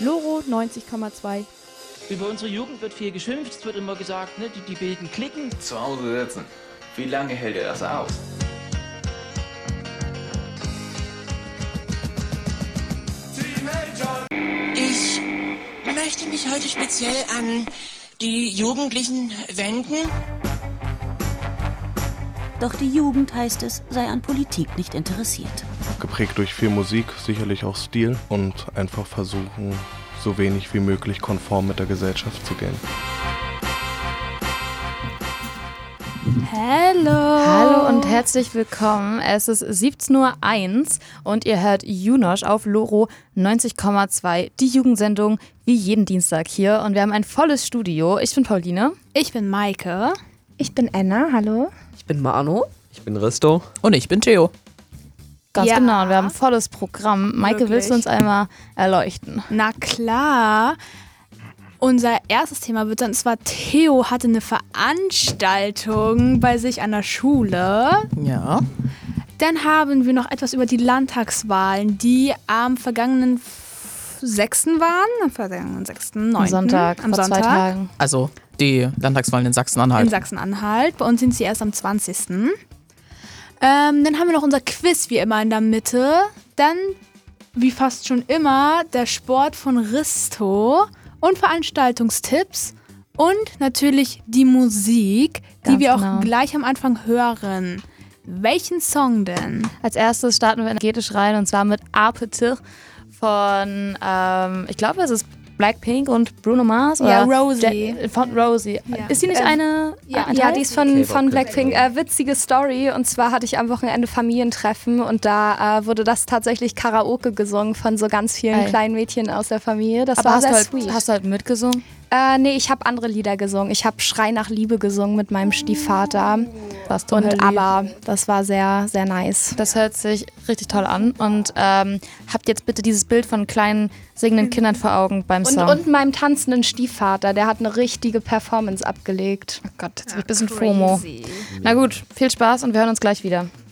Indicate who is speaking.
Speaker 1: Loro 90,2.
Speaker 2: Über unsere Jugend wird viel geschimpft, es wird immer gesagt, ne, die bilden Cliquen.
Speaker 3: Zu Hause sitzen. Wie lange hält ihr das aus?
Speaker 4: Ich möchte mich heute speziell an die Jugendlichen wenden.
Speaker 5: Doch die Jugend, heißt es, sei an Politik nicht interessiert.
Speaker 6: Geprägt durch viel Musik, sicherlich auch Stil und einfach versuchen, so wenig wie möglich konform mit der Gesellschaft zu gehen.
Speaker 1: Hallo und herzlich willkommen. Es ist 17:01 Uhr und ihr hört Junosch auf Loro 90,2, die Jugendsendung wie jeden Dienstag hier. Und wir haben ein volles Studio. Ich bin Pauline.
Speaker 7: Ich bin Maike.
Speaker 8: Ich bin Anna, hallo.
Speaker 9: Ich bin Manu.
Speaker 10: Ich bin Risto.
Speaker 9: Und ich bin Theo.
Speaker 1: Ganz genau, und wir haben ein volles Programm. Maike,
Speaker 7: Wirklich?
Speaker 1: willst du uns einmal erleuchten?
Speaker 7: Na klar. Unser erstes Thema wird dann, und zwar Theo hatte eine Veranstaltung bei sich an der Schule.
Speaker 9: Ja.
Speaker 7: Dann haben wir noch etwas über die Landtagswahlen, die am vergangenen 6. waren. Am vergangenen 6., 9.
Speaker 1: Am Sonntag,
Speaker 7: Am
Speaker 1: vor
Speaker 7: Sonntag.
Speaker 1: 2 Tagen.
Speaker 9: Also die Landtagswahlen in Sachsen-Anhalt.
Speaker 7: In Sachsen-Anhalt. Bei uns sind sie erst am 20. Dann haben wir noch unser Quiz wie immer in der Mitte. Dann, wie fast schon immer, der Sport von Risto und Veranstaltungstipps und natürlich die Musik, die
Speaker 1: Ganz
Speaker 7: wir
Speaker 1: genau.
Speaker 7: auch gleich am Anfang hören. Welchen Song denn?
Speaker 1: Als erstes starten wir energetisch rein und zwar mit Appetit von, ich glaube, es ist Blackpink und Bruno Mars.
Speaker 7: Ja,
Speaker 1: oder
Speaker 7: Rosie.
Speaker 1: Von Rosie.
Speaker 8: Ja.
Speaker 1: Ist die nicht eine?
Speaker 8: Ja,
Speaker 1: ein
Speaker 8: ja,
Speaker 1: Teil?
Speaker 8: die ist von Blackpink. Witzige Story. Und zwar hatte ich am Wochenende Familientreffen und da wurde das tatsächlich Karaoke gesungen von so ganz vielen kleinen Mädchen aus der Familie. Das
Speaker 1: Aber
Speaker 8: war
Speaker 1: hast
Speaker 8: sehr
Speaker 1: du, halt,
Speaker 8: sweet.
Speaker 1: hast du halt mitgesungen?
Speaker 8: Nee, ich habe andere Lieder gesungen. Ich habe Schrei nach Liebe gesungen mit meinem Stiefvater.
Speaker 1: Das
Speaker 8: Und aber das war sehr, sehr nice.
Speaker 1: Das hört sich richtig toll an. Und habt jetzt bitte dieses Bild von kleinen singenden Kindern vor Augen beim Song.
Speaker 8: Und meinem tanzenden Stiefvater, der hat eine richtige Performance abgelegt.
Speaker 1: Oh Gott, jetzt hab ich ein bisschen FOMO. Na gut, viel Spaß und wir hören uns gleich wieder.